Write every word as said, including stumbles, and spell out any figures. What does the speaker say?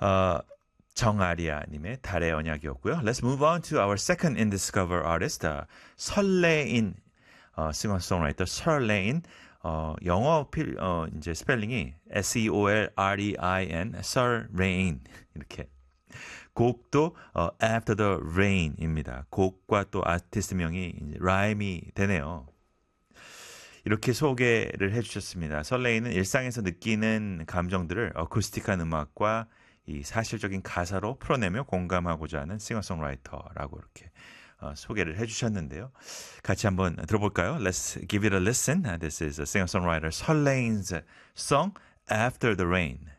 어, 정아리아님의 달의 언약이었고요. Let's move on to our second indiscover artist, uh, 설레인 어, 싱어송라이터 설레인 어, 영어 필, 어, 이제 스펠링이 S E O L R E I N 설레인 이렇게 곡도 어, After the Rain입니다. 곡과 또 아티스트명이 이제 라임이 되네요. 이렇게 소개를 해주셨습니다. 설레이는 일상에서 느끼는 감정들을 어쿠스틱한 음악과 이 사실적인 가사로 풀어내며 공감하고자 하는 싱어송라이터라고 이렇게 어, 소개를 해주셨는데요. 같이 한번 들어볼까요? Let's give it a listen. This is a singer-songwriter 설레인's song After the Rain.